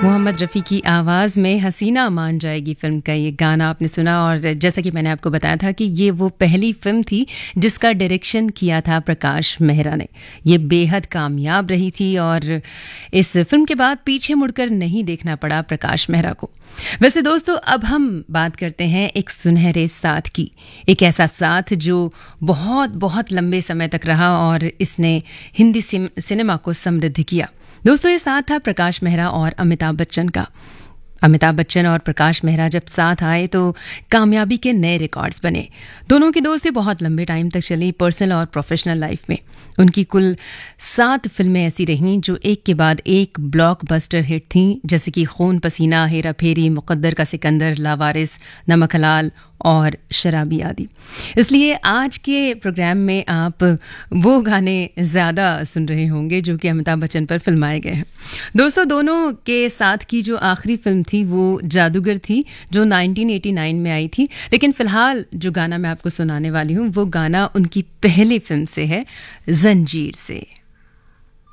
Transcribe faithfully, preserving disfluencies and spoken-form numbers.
मोहम्मद रफ़ी की आवाज़ में हसीना मान जाएगी फ़िल्म का ये गाना आपने सुना। और जैसा कि मैंने आपको बताया था कि ये वो पहली फ़िल्म थी जिसका डायरेक्शन किया था प्रकाश मेहरा ने। ये बेहद कामयाब रही थी और इस फ़िल्म के बाद पीछे मुड़कर नहीं देखना पड़ा प्रकाश मेहरा को। वैसे दोस्तों, अब हम बात करते हैं एक सुनहरे साथ की। एक ऐसा साथ जो बहुत बहुत लंबे समय तक रहा और इसने हिंदी सिनेमा को समृद्ध किया। दोस्तों, ये साथ था प्रकाश मेहरा और अमिताभ बच्चन का। अमिताभ बच्चन और प्रकाश मेहरा जब साथ आए तो कामयाबी के नए रिकॉर्ड्स बने। दोनों की दोस्ती बहुत लंबे टाइम तक चली, पर्सनल और प्रोफेशनल लाइफ में। उनकी कुल सात फिल्में ऐसी रहीं जो एक के बाद एक ब्लॉकबस्टर हिट थीं, जैसे कि खून पसीना, हेरा फेरी, मुकद्दर का सिकंदर, लावारिस, नमक हलाल और शराबी आदि। इसलिए आज के प्रोग्राम में आप वो गाने ज़्यादा सुन रहे होंगे जो कि अमिताभ बच्चन पर फिल्माए गए हैं। दोस्तों, दोनों के साथ की जो आखिरी फिल्म थी वो जादूगर थी, जो नाइनटीन एटी नाइन में आई थी। लेकिन फिलहाल जो गाना मैं आपको सुनाने वाली हूँ वो गाना उनकी पहली फिल्म से है, जंजीर से।